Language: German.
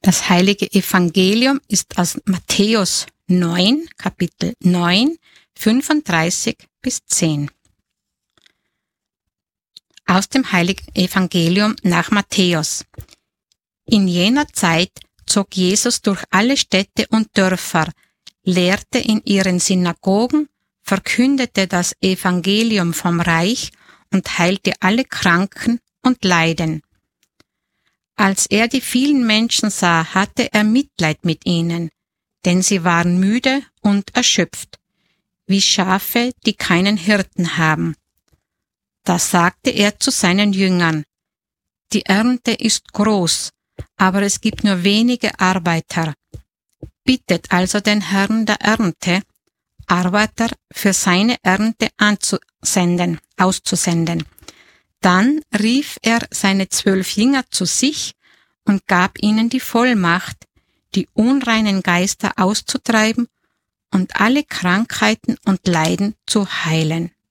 Das heilige Evangelium ist aus Matthäus 9, Kapitel 9, 35 bis 10. Aus dem heiligen Evangelium nach Matthäus. In jener Zeit zog Jesus durch alle Städte und Dörfer, lehrte in ihren Synagogen, verkündete das Evangelium vom Reich und heilte alle Kranken und Leiden. Als er die vielen Menschen sah, hatte er Mitleid mit ihnen, denn sie waren müde und erschöpft, wie Schafe, die keinen Hirten haben. Da sagte er zu seinen Jüngern: Die Ernte ist groß, aber es gibt nur wenige Arbeiter. Bittet also den Herrn der Ernte, Arbeiter für seine Ernte auszusenden. Dann rief er seine 12 Jünger zu sich und gab ihnen die Vollmacht, die unreinen Geister auszutreiben und alle Krankheiten und Leiden zu heilen.